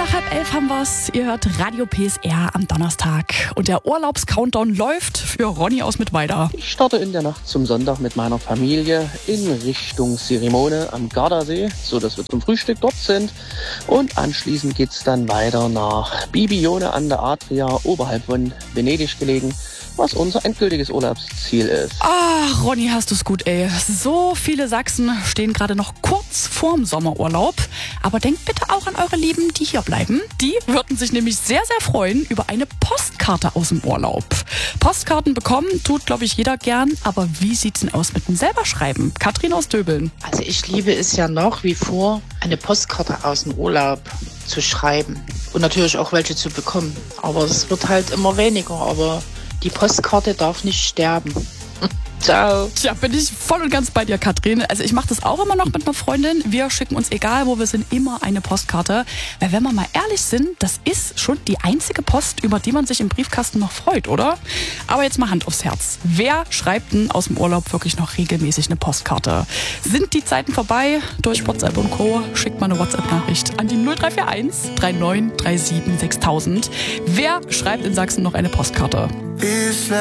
nach 10:30 haben wir's. Ihr hört Radio PSR am Donnerstag. Und der Urlaubscountdown läuft für Ronny aus Mittweida. Ich starte in der Nacht zum Sonntag mit meiner Familie in Richtung Sirimone am Gardasee, so dass wir zum Frühstück dort sind. Und anschließend geht's dann weiter nach Bibione an der Adria, oberhalb von Venedig gelegen, was unser endgültiges Urlaubsziel ist. Ach, Ronny, hast du's gut, ey. So viele Sachsen stehen gerade noch kurz vorm Sommerurlaub. Aber denkt bitte auch an eure Lieben, die hier bleiben. Die würden sich nämlich sehr, sehr freuen über eine Postkarte aus dem Urlaub. Postkarten bekommen tut, glaube ich, jeder gern. Aber wie sieht's denn aus mit dem selber schreiben? Katrin aus Döbeln. Also ich liebe es ja nach wie vor, eine Postkarte aus dem Urlaub zu schreiben. Und natürlich auch welche zu bekommen. Aber es wird halt immer weniger. Aber die Postkarte darf nicht sterben. Ciao. Tja, bin ich voll und ganz bei dir, Katrin. Also ich mache das auch immer noch mit einer Freundin. Wir schicken uns, egal wo wir sind, immer eine Postkarte. Weil wenn wir mal ehrlich sind, das ist schon die einzige Post, über die man sich im Briefkasten noch freut, oder? Aber jetzt mal Hand aufs Herz. Wer schreibt denn aus dem Urlaub wirklich noch regelmäßig eine Postkarte? Sind die Zeiten vorbei? Durch WhatsApp und Co. Schickt mal eine WhatsApp-Nachricht an die 0341 3937 6000. Wer schreibt in Sachsen noch eine Postkarte?